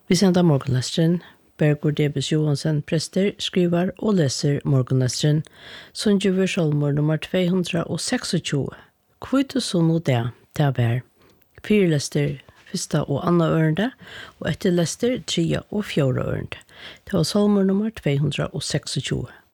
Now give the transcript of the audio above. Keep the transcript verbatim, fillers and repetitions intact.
Vi sender morgenlesteren. Bergur Debus Johansen, prester, skriver og leser morgenlesteren, som gjør solmor nummer två hundra tjugosex. Kvitt og sånn og det, det er vær. Fire lester, første og andre ørende, og etter lester, tre og fjore ørende. Det var solmor nummer två hundra tjugosex.